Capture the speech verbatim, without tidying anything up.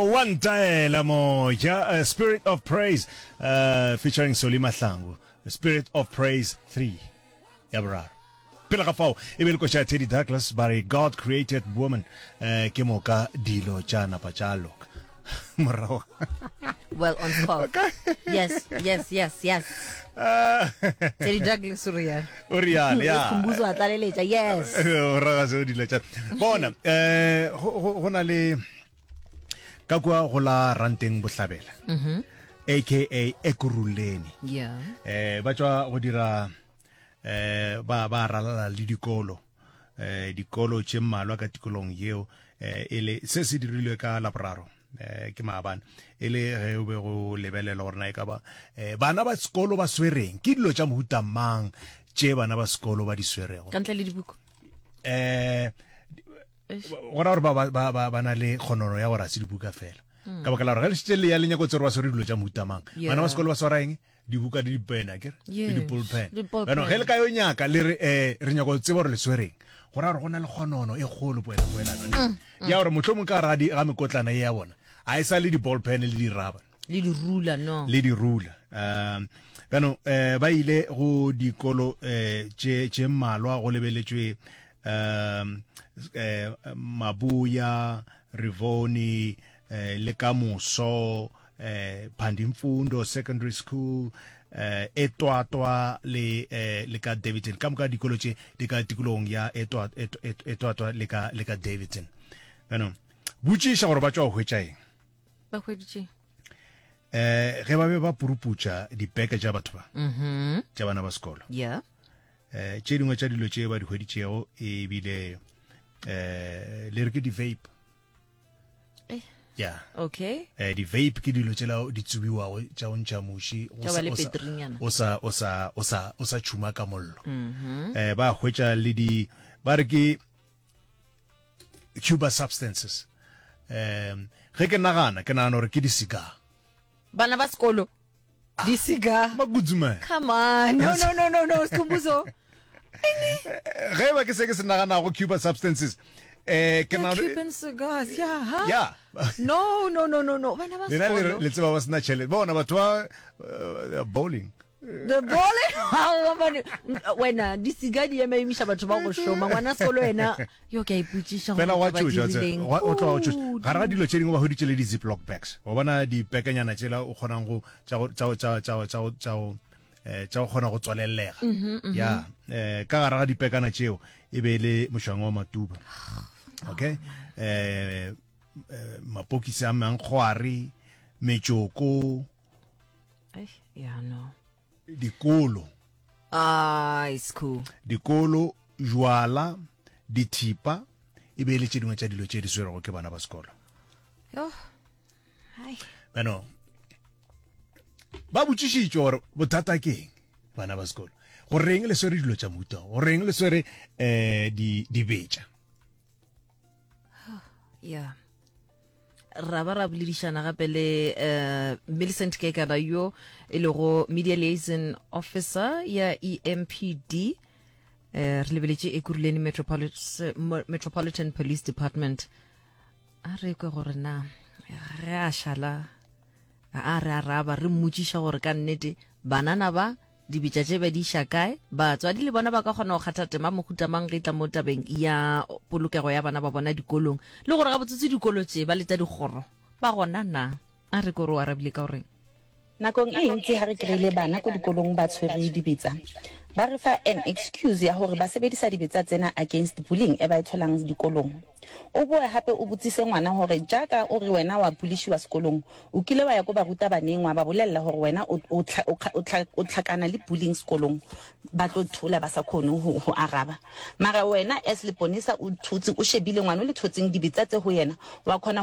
one Taela Moja, uh, Spirit of Praise, uh, featuring Solima Mahlangu. The Spirit of Praise three. Yabrar. Pilakafao, Ibil Kosha Teddy Douglas, by God Created Woman, uh, Kimoka Dilo Jana Pachalok. Well, on spot. Okay. Yes, yes, yes, yes. Uh, Teddy Douglas Uriel. Uriel, yeah. Kumbuzo atalelecha, yes. Ragazo dilecha. Bona, eh, honale kakwa hola ranteng bohlabela. Mhm. aka Ekuruleni. Yeah. Eh, batwa go dira eh ba ba ralala le dikolo. Eh dikolo tše mmalwa ka tikolong yeo eh ele se se dirilwe ka labraro. Eh ke maabane ele ge o be go lebelela gore na e ka ba eh bana ba sekolo ba swereng ke dilo tša mohuta mang tše bana ba sekolo ba di swerego ka ntle le dibuko eh gora gore ba ba ba ba na le kgonono ya gore a se dibuka fela ka baka la gore ge le tše le ya lenyako tse re ba swere dilo tša mohuta mang bana ba sekolo ba swara eng dibuka di dipena ke le dipolpen bana ge le ka yo nyaka le re eh re nyako tsebo re le swereng gora gore go na le kgonono e kgolo poela poela no ya gore mohlomong ka ra di ga mekotlana e ya bona a isa le di ball pen le di rubber le di ruler no le di ruler um bano eh ba ile go dikolo eh tše tše mmalwa go lebeletswe um eh Mabuya Rivoni eh le Kamoso eh Pandimfundo Secondary School eh Etwatwa le eh le ka Davidson ka moka dikolo tše di ka tikolong ya Etwa Etwatwa le ka le ka Davidson bano butšisha gore ba tšwa go hwetša eng ba hweditše eh ge ba be ba puruputša dipeke tša batho ba mhm tša bana ba sekolo yeah eh tše dingwe tša dilo tše ba di hweditšego e bile eh le re ke di vape eh yeah okay eh di vape ke dilo tše lao di tsubiwago tša go ntšha moši o sa o sa o sa o sa tšhuma ka mollo mhm eh ba hwetša le di ba re ke Cuba substances um ge ke nagana ke nagana gore ke di cigar bana ba sekolo di cigar ba gudzuma come on no no no no no Skhumbuzo ge ba ke se ke se nagana go Cuba substances eh ke na Cuban cigars yeah huh? yeah no no no no no bana ba sekolo le tseba ba sna chele bona batho ba bowling the bowling wena di cigar di eme imisha batho ba go shoma ngwana sekolo wena yo ke iputsisha go ba dirileng o tlo o tlo ga ra dilo tše dingwe ba hoditše le di ziploc bags o bona di pekanyana tšela o kgonang go tša tša tša tša tša tša eh tša go kgona go tswalelega ya eh ka gara ga dipekana tšeo e be le mošwango wa matuba okay eh mapokisi a mangkhwari metšoko eh ya no dikolo ah it's cool dikolo jwala dithipa e be le tše dingwe tša dilo tše di swerego ke bana ba sekolo yo hai bano ba botšišitšwe gore bothata ke eng bana ba sekolo go reng le swere dilo tša mohuta go reng le swere eh di di betša yeah ra ba ra boledišana gape le uh, Millicent Kekana yo e le go media liaison officer ya E M P D uh, re lebeletše Ekuruleni Metropolitan Metropolitan Police Department a re kwe gore na re a šala a re a raba re mmotšiša gore ka nnete banana ba dibitša tše ba di iša kae batswadi le bona ba ka kgona go kgatha tema mohuta mang ge tla mo tabeng ya polokego ya bana ba bona dikolong le gore ga botsetse dikolo tše ba letša dikgoro ba gona na a re kore o arabile ka goreng nakong e ntse ha re kry-ile bana ko dikolong ba tshwere dibetsa ba re fa an excuse ya gore ba sebedisa dibetsa tsena against bullying e ba e tholang dikolong o boe hape o botsise ngwana gore jaaka o re wena wa bulishiwa sekolong o kile wa ya go ba ruta baneng wa ba bolella gore wena o tlhakana le bullying sekolong ba tlo thola ba sa khone ho araba mara wena as le ponisa o thutse o shebile ngwana o le thotseng dibetsa tse ho yena wa khona